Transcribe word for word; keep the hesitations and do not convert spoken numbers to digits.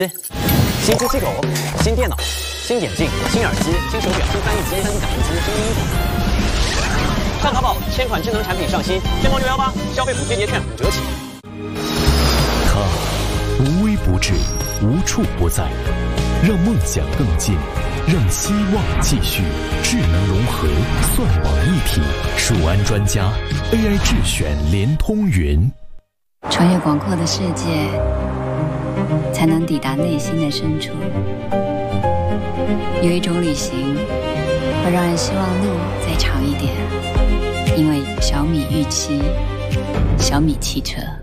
新机器狗、新电脑、新眼镜、新耳机、新手表、新翻译机、三 D 打印机、新衣服。上淘宝，千款智能产品上新，天猫六幺八消费补贴节券五折起。 它无微不至，无处不在，让梦想更近，让希望继续。智能融合，算网一体，数安专家 A I 智选联通云。 穿越广阔的世界，才能抵达内心的深处。有一种旅行，会让人希望路再长一点，因为小米预期，小米汽车。